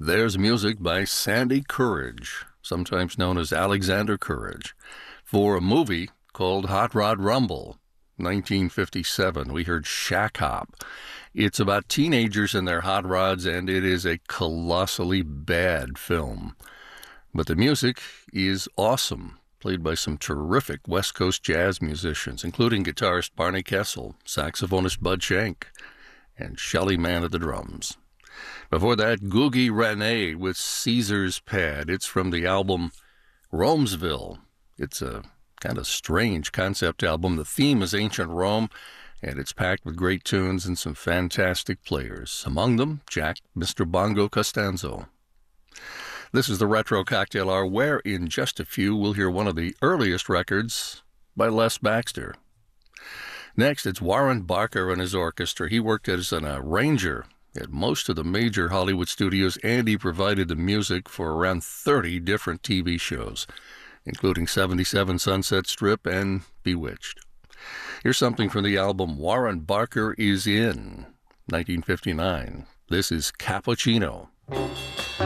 There's music by Sandy Courage, sometimes known as Alexander Courage, for a movie called Hot Rod Rumble, 1957. We heard Shack Hop. It's about teenagers and their hot rods, and it is a colossally bad film. But the music is awesome, played by some terrific West Coast jazz musicians, including guitarist Barney Kessel, saxophonist Bud Shank, and Shelly Manne at the drums. Before that, Googie Rene with Caesar's Pad. It's from the album Romesville. It's a kind of strange concept album. The theme is ancient Rome, and it's packed with great tunes and some fantastic players. Among them, Jack Mr. Bongo Costanzo. This is the Retro Cocktail Hour, where in just a few we'll hear one of the earliest records by Les Baxter. Next, it's Warren Barker and his orchestra. He worked as an arranger at most of the major Hollywood studios, and he provided the music for around 30 different TV shows, including 77 Sunset Strip and Bewitched. Here's something from the album Warren Barker is In, 1959. This is Cappuccino.